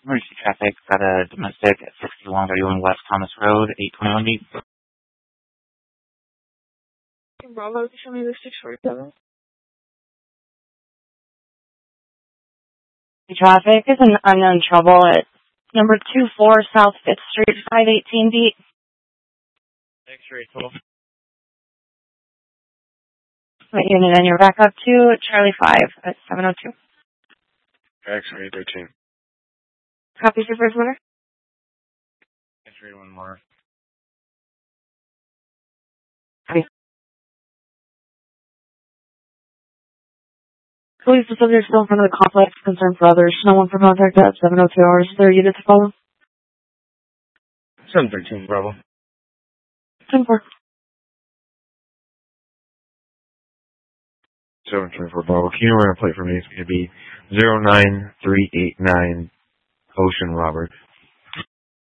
Emergency traffic, got a domestic at 6131 West Thomas Road, 821 Meet. Bravo, show me the 647. Traffic is an unknown trouble at number 24 South 5th Street, 518 Beat. X-ray 12. What unit, and you're back up to Charlie 5 at 702. X-ray 13. Copies your first order? X-ray 1 more. Copy. Police the subject still in front of the complex. Concern for others. No one for contact at 702 hours. Is there a unit to follow? 713, Bravo. 10-4. 724, Bravo. Can you run a plate for me? It's going to be 09389 Ocean Robert.